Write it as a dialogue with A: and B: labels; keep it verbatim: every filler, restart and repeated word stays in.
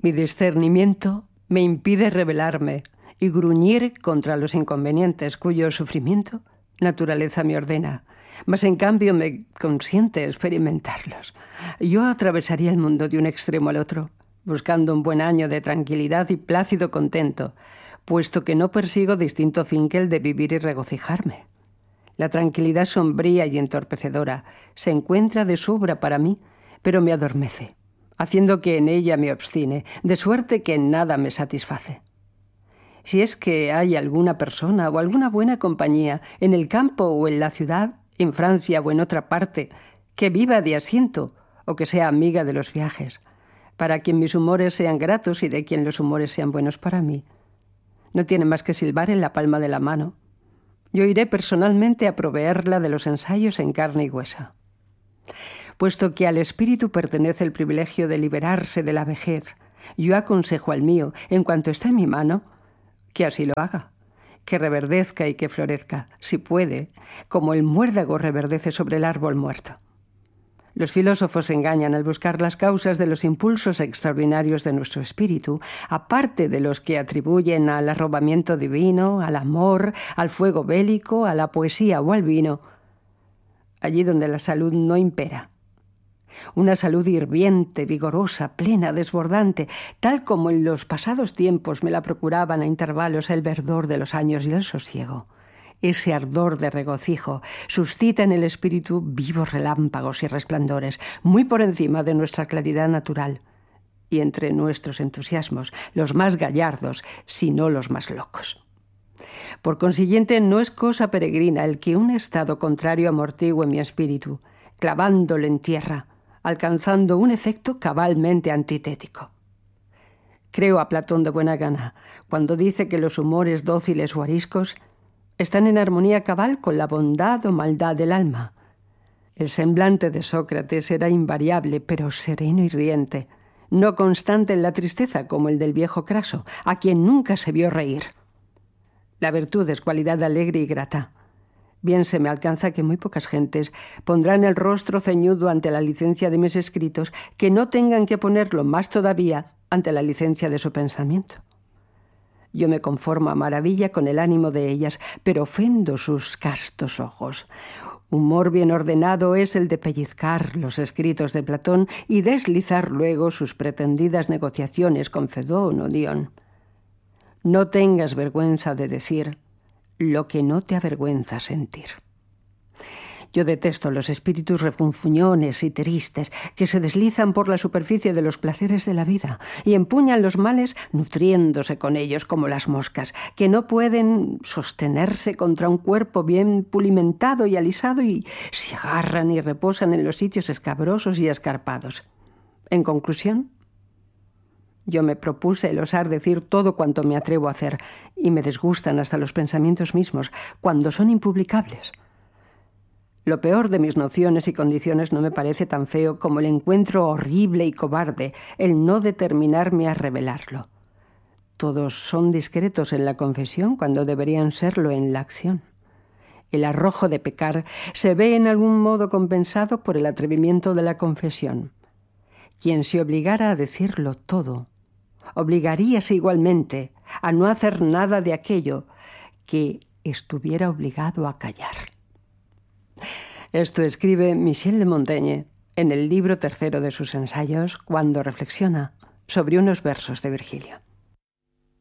A: Mi discernimiento me impide rebelarme y gruñir contra los inconvenientes cuyo sufrimiento naturaleza me ordena, mas en cambio me consiente experimentarlos. Yo atravesaría el mundo de un extremo al otro, buscando un buen año de tranquilidad y plácido contento, puesto que no persigo distinto fin que el de vivir y regocijarme. La tranquilidad sombría y entorpecedora se encuentra de sobra para mí, pero me adormece, haciendo que en ella me obstine, de suerte que en nada me satisface. Si es que hay alguna persona o alguna buena compañía en el campo o en la ciudad, en Francia o en otra parte, que viva de asiento o que sea amiga de los viajes, para quien mis humores sean gratos y de quien los humores sean buenos para mí, no tiene más que silbar en la palma de la mano. Yo iré personalmente a proveerla de los ensayos en carne y huesa. Puesto que al espíritu pertenece el privilegio de liberarse de la vejez, yo aconsejo al mío, en cuanto está en mi mano, que así lo haga, que reverdezca y que florezca, si puede, como el muérdago reverdece sobre el árbol muerto. Los filósofos se engañan al buscar las causas de los impulsos extraordinarios de nuestro espíritu, aparte de los que atribuyen al arrobamiento divino, al amor, al fuego bélico, a la poesía o al vino, allí donde la salud no impera. Una salud hirviente, vigorosa, plena, desbordante, tal como en los pasados tiempos me la procuraban a intervalos el verdor de los años y el sosiego. Ese ardor de regocijo suscita en el espíritu vivos relámpagos y resplandores, muy por encima de nuestra claridad natural, y entre nuestros entusiasmos, los más gallardos, si no los más locos. Por consiguiente, no es cosa peregrina el que un estado contrario amortigüe mi espíritu, clavándolo en tierra, alcanzando un efecto cabalmente antitético. Creo a Platón de buena gana cuando dice que los humores dóciles o ariscos están en armonía cabal con la bondad o maldad del alma. El semblante de Sócrates era invariable, pero sereno y riente, no constante en la tristeza como el del viejo Craso, a quien nunca se vio reír. La virtud es cualidad alegre y grata. Bien se me alcanza que muy pocas gentes pondrán el rostro ceñudo ante la licencia de mis escritos que no tengan que ponerlo más todavía ante la licencia de su pensamiento. Yo me conformo a maravilla con el ánimo de ellas, pero ofendo sus castos ojos. Humor bien ordenado es el de pellizcar los escritos de Platón y deslizar luego sus pretendidas negociaciones con Fedón o Dion. No tengas vergüenza de decir lo que no te avergüenza sentir. Yo detesto los espíritus refunfuñones y tristes que se deslizan por la superficie de los placeres de la vida y empuñan los males nutriéndose con ellos como las moscas, que no pueden sostenerse contra un cuerpo bien pulimentado y alisado y se agarran y reposan en los sitios escabrosos y escarpados. En conclusión, yo me propuse el osar decir todo cuanto me atrevo a hacer, y me disgustan hasta los pensamientos mismos, cuando son impublicables. Lo peor de mis nociones y condiciones no me parece tan feo como el encuentro horrible y cobarde, el no determinarme a revelarlo. Todos son discretos en la confesión cuando deberían serlo en la acción. El arrojo de pecar se ve en algún modo compensado por el atrevimiento de la confesión. Quien se obligara a decirlo todo, obligaríase igualmente a no hacer nada de aquello que estuviera obligado a callar. Esto escribe Michel de Montaigne en el libro tercero de sus ensayos, cuando reflexiona sobre unos versos de Virgilio.